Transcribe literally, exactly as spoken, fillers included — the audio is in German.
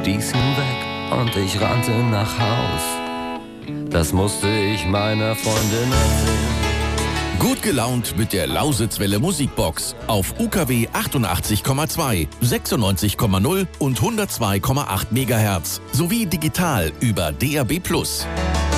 stießen weg und ich rannte nach Haus. Das musste ich meiner Freundin erzählen. Gut gelaunt mit der Lausitzwelle Musikbox auf U K W achtundachtzig Komma zwei, sechsundneunzig Komma null und hundertzwei Komma acht Megahertz sowie digital über D A B plus.